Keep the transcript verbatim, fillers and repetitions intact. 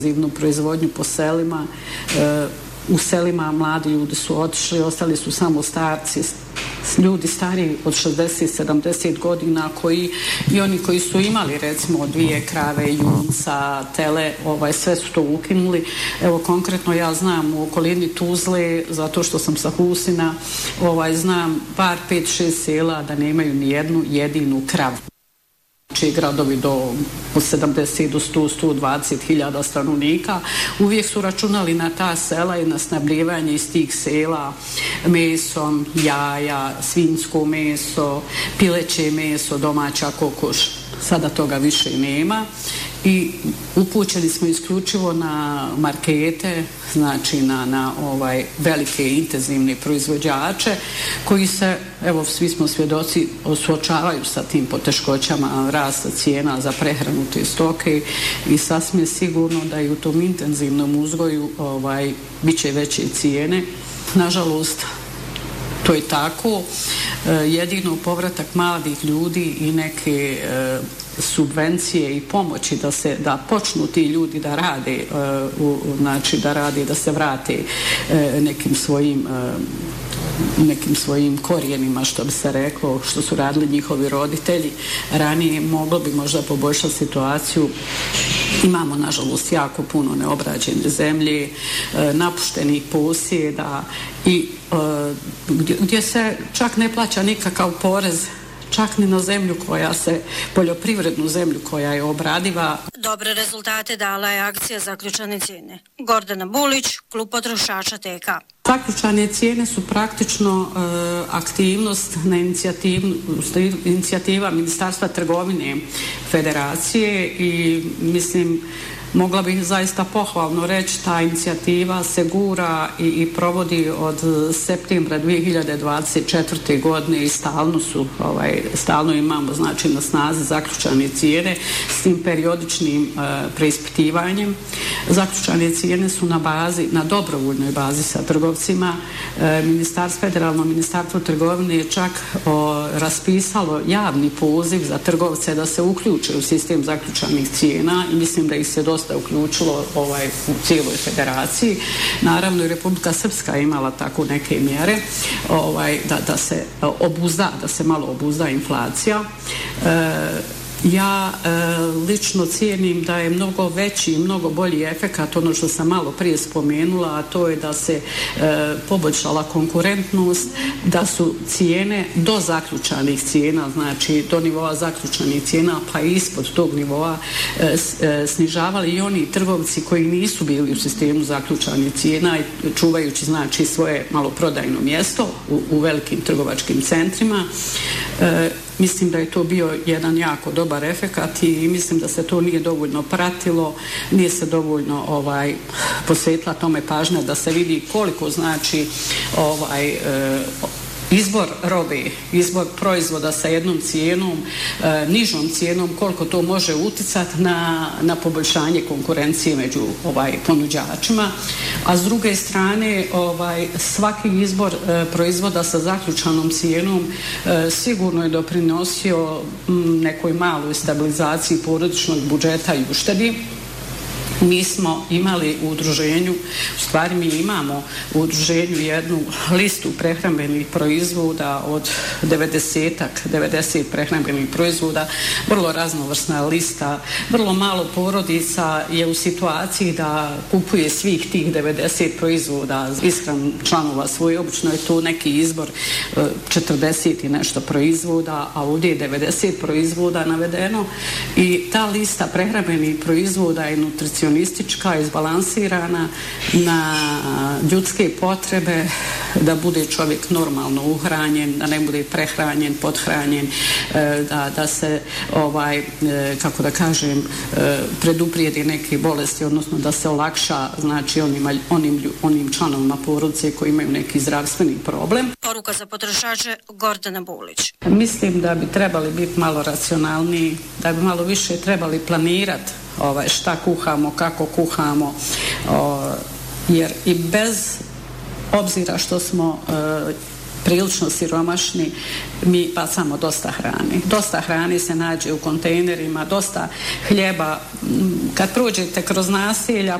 intenzivnu proizvodnju po selima. E, u selima mladi ljudi su otišli, ostali su samo starci, ljudi stariji od šezdeset sedamdeset godina, koji i oni koji su imali recimo dvije krave, junca, tele, ovaj, sve su to ukinuli. Evo konkretno ja znam u okolini Tuzle, zato što sam sa Husina, ovaj, znam par, pet, šest sela da nemaju ni jednu jedinu kravu. Znači gradovi do sedamdeset do sto, sto dvadeset hiljada stanovnika uvijek su računali na ta sela i na snabljevanje iz tih sela mesom, jaja, svinjsko meso, pileće meso, domaća kokoš. Sada toga više nema i upućeni smo isključivo na markete, znači na, na ovaj velike intenzivne proizvođače koji se, evo svi smo svjedoci, suočavaju sa tim poteškoćama rasta cijena za prehranu te stoke i sasvim sigurno da i u tom intenzivnom uzgoju ovaj, bit će veće cijene. Nažalost, to je tako. E, jedino povratak mladih ljudi i neke e, subvencije i pomoći da se da počnu ti ljudi da rade, e, u, znači da rade, da se vrate e, nekim svojim e, nekim svojim korijenima, što bi se reklo, što su radili njihovi roditelji ranije, moglo bi možda poboljšati situaciju. Imamo, nažalost, jako puno neobrađene zemlje, napuštenih posjeda i gdje, gdje se čak ne plaća nikakav porez, čak ni na zemlju koja se, poljoprivrednu zemlju koja je obradiva. Dobre rezultate dala je akcija Zaključane cijene. Gordana Bulić, Klub potrošača T K. Zaključane cijene su praktično e, aktivnost na inicijativa Ministarstva trgovine Federacije i mislim mogla bih zaista pohvalno reći, ta inicijativa se gura i, i provodi od septembra dvije hiljade dvadeset četvrte. godine i stalno su, ovaj, stalno imamo znači na snazi zaključane cijene s tim periodičnim e, preispitivanjem. Zaključane cijene su na bazi, na dobrovoljnoj bazi sa trgovcima. E, Ministarstvo, federalno ministarstvo trgovine je čak o, raspisalo javni poziv za trgovce da se uključe u sistem zaključanih cijena i mislim da ih se dosta uključilo ovaj, u cijeloj federaciji. Naravno i Republika Srpska je imala tako neke mjere ovaj, da, da se obuzda, da se malo obuzda inflacija. E, Ja e, lično cijenim da je mnogo veći i mnogo bolji efekat ono što sam malo prije spomenula, a to je da se e, poboljšala konkurentnost, da su cijene do zaključanih cijena, znači do nivoa zaključanih cijena pa ispod tog nivoa e, e, snižavali i oni trgovci koji nisu bili u sistemu zaključanih cijena i čuvajući znači svoje maloprodajno mjesto u, u velikim trgovačkim centrima. E, Mislim da je to bio jedan jako dobar efekat i mislim da se to nije dovoljno pratilo, nije se dovoljno ovaj, posvetila tome pažnja da se vidi koliko znači ovaj, e, izbor robe, izbor proizvoda sa jednom cijenom, e, nižom cijenom, koliko to može uticati na, na poboljšanje konkurencije među ovaj, ponuđačima. A s druge strane, ovaj, svaki izbor e, proizvoda sa zaključanom cijenom e, sigurno je doprinosio m, nekoj maloj stabilizaciji porodičnog budžeta i uštedi. Mi smo imali u udruženju, u stvari mi imamo u udruženju jednu listu prehrambenih proizvoda od devedesetak, devedeset prehrambenih proizvoda, vrlo raznovrsna lista, vrlo malo porodica je u situaciji da kupuje svih tih devedeset proizvoda ishranu članova svoje, obično je to neki izbor četrdeset i nešto proizvoda, a ovdje je devedeset proizvoda navedeno i ta lista prehrambenih proizvoda je nutricionistička, izbalansirana na ljudske potrebe, da bude čovjek normalno uhranjen, da ne bude prehranjen, pothranjen, da, da se ovaj, kako da kažem, preduprijedi neke bolesti, odnosno da se olakša znači onima, onim, onim članovima porodice koji imaju neki zdravstveni problem. Poruka za potrošače, Gordana Bulić. Mislim da bi trebali biti malo racionalniji, da bi malo više trebali planirati ovaj, šta kuhamo, kako kuhamo, o, jer i bez obzira što smo e, prilično siromašni, mi bacamo dosta hrane. Dosta hrane se nađe u kontejnerima, dosta hljeba. Kad prođete kroz naselja,